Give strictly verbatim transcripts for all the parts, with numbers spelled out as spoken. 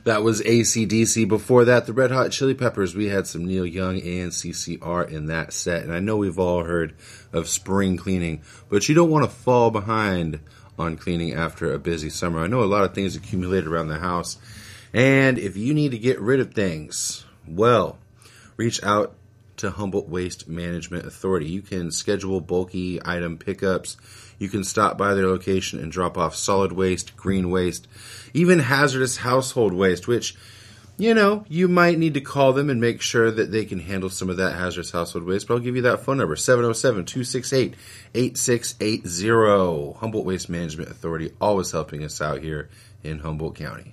That was A C D C. Before that, the Red Hot Chili Peppers. We had some Neil Young and C C R in that set. And I know we've all heard of spring cleaning, but you don't want to fall behind on cleaning after a busy summer. I know a lot of things accumulate around the house. And if you need to get rid of things, well, reach out to Humboldt Waste Management Authority. You can schedule bulky item pickups. You can stop by their location and drop off solid waste, green waste, even hazardous household waste, which, you know, you might need to call them and make sure that they can handle some of that hazardous household waste. But I'll give you that phone number, seven oh seven, two six eight, eight six eight zero. Humboldt Waste Management Authority, always helping us out here in Humboldt County.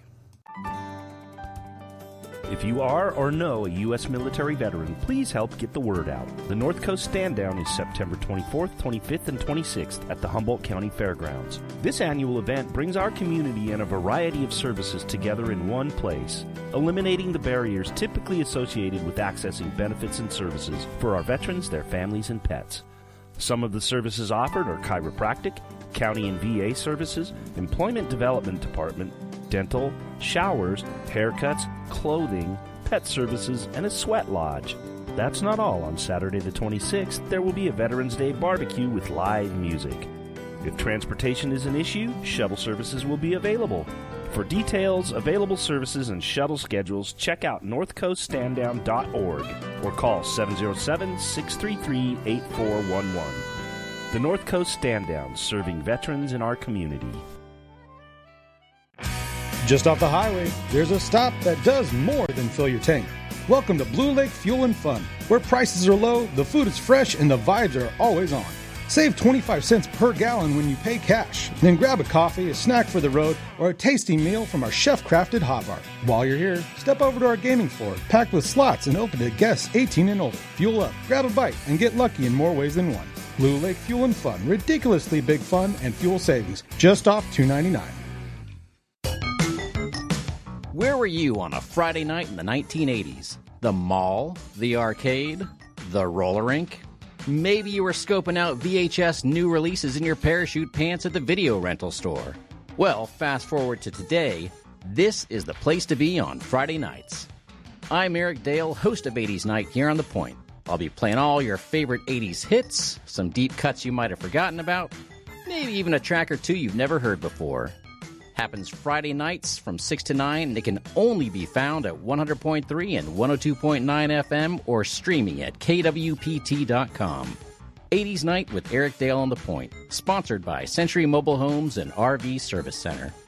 If you are or know a U S military veteran, please help get the word out. The North Coast Stand Down is September twenty-fourth, twenty-fifth, and twenty-sixth at the Humboldt County Fairgrounds. This annual event brings our community and a variety of services together in one place, eliminating the barriers typically associated with accessing benefits and services for our veterans, their families, and pets. Some of the services offered are chiropractic, county and V A services, employment development department, dental, showers, haircuts, clothing, pet services, and a sweat lodge. That's not all. On Saturday the twenty-sixth, there will be a Veterans Day barbecue with live music. If transportation is an issue, shuttle services will be available. For details, available services, and shuttle schedules, check out north coast stand down dot org or call seven oh seven, six three three, eight four one one. The North Coast Stand Down, serving veterans in our community. Just off the highway, there's a stop that does more than fill your tank. Welcome to Blue Lake Fuel and Fun, where prices are low, the food is fresh, and the vibes are always on. Save twenty-five cents per gallon when you pay cash. Then grab a coffee, a snack for the road, or a tasty meal from our chef-crafted hot bar. While you're here, step over to our gaming floor, packed with slots and open to guests eighteen and older. Fuel up, grab a bite, and get lucky in more ways than one. Blue Lake Fuel and Fun, ridiculously big fun and fuel savings, just off two ninety-nine. Where were you on a Friday night in the nineteen eighties? The mall? The arcade? The roller rink? Maybe you were scoping out V H S new releases in your parachute pants at the video rental store. Well, fast forward to today, this is the place to be on Friday nights. I'm Eric Dale, host of eighties Night here on The Point. I'll be playing all your favorite eighties hits, some deep cuts you might have forgotten about, maybe even a track or two you've never heard before. Happens Friday nights from six to nine, and it can only be found at one hundred point three and one oh two point nine F M or streaming at K W P T dot com. eighties Night with Eric Dale on The Point, sponsored by Century Mobile Homes and R V Service Center.